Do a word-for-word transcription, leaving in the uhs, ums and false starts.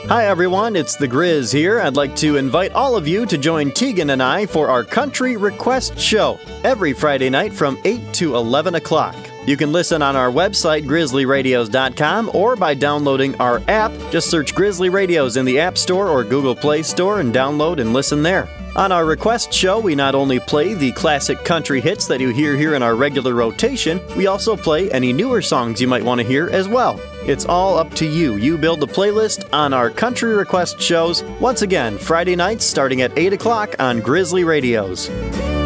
Hi everyone, it's the Grizz here. I'd like to invite all of you to join Tegan and I for our Country Request Show every Friday night from eight to eleven o'clock. You can listen on our website, grizzly radios dot com, or by downloading our app. Just search Grizzly Radios in the App Store or Google Play Store and download and listen there. On our request show, we not only play the classic country hits that you hear here in our regular rotation, we also play any newer songs you might want to hear as well. It's all up to you. You build the playlist on our Country Request shows. Once again, Friday nights starting at eight o'clock on Grizzly Radios.